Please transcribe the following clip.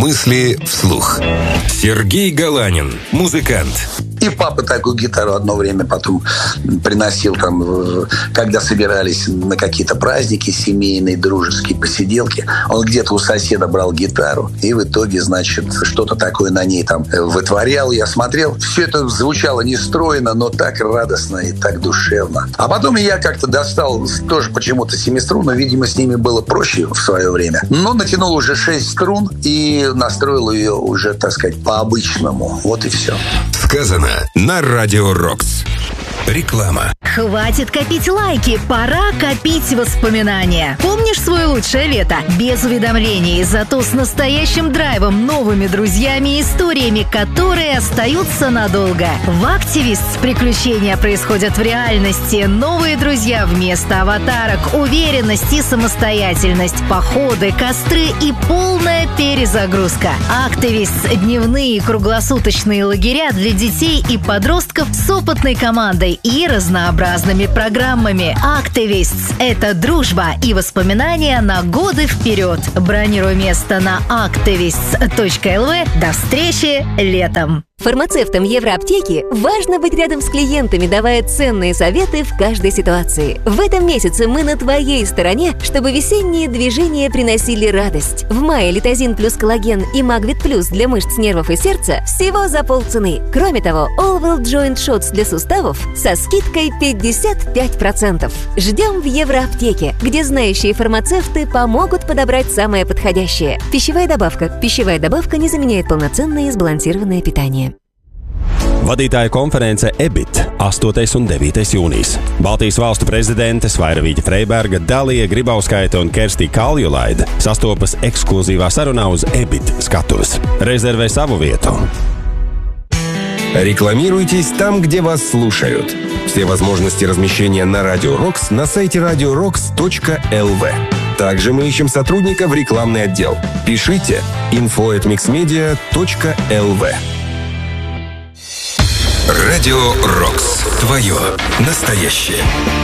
Мысли вслух. Сергей Галанин, музыкант. И папа такую гитару одно время потом приносил, там, когда собирались на какие-то праздники семейные, дружеские посиделки. Он где-то у соседа брал гитару и в итоге, значит, что-то такое на ней там вытворял. Я смотрел, все это звучало нестройно, но так радостно и так душевно. А потом я как-то достал тоже почему-то семиструнную, видимо, с ними было проще в свое время. Но натянул уже 6 струн и настроил ее уже, так сказать, по-обычному. Вот и все. Сказано на Радио Рокс. Реклама. Хватит копить лайки, пора копить воспоминания. Помнишь свое лучшее лето? Без уведомлений, зато с настоящим драйвом, новыми друзьями и историями, которые остаются надолго. В Activists приключения происходят в реальности. Новые друзья вместо аватарок, уверенность и самостоятельность, походы, костры и полная перезагрузка. Activists – дневные и круглосуточные лагеря для детей и подростков с опытной командой и разнообразными программами. Activists – это дружба и воспоминания на годы вперед. Бронируй место на activists.lv. До встречи летом! Фармацевтам Евроаптеки важно быть рядом с клиентами, давая ценные советы в каждой ситуации. В этом месяце мы на твоей стороне, чтобы весенние движения приносили радость. В мае Литозин плюс коллаген и Магвит плюс для мышц, нервов и сердца всего за полцены. Кроме того, All World Joint Shots для суставов со скидкой 55%. Ждем в Евроаптеке, где знающие фармацевты помогут подобрать самое подходящее. Пищевая добавка. Пищевая добавка не заменяет полноценное и сбалансированное питание. Vadītāju konference EBIT 8. un 9. jūnijas. Baltijas valstu prezidentes Vairavīķa Freiberga, Dalija Gribauskaite un Kerstī Kaljulaide sastopas ekskluzīvā sarunā uz EBIT skatuves. Rezervē savu vietu. Рекламируйтесь там, где вас слушают. Все возможности размещения на Радио Рокс на сайте radiorocks.lv. Также мы ищем сотрудника в рекламный отдел. Пишите info@mixmedia.lv. Радио Рокс. Твое настоящее.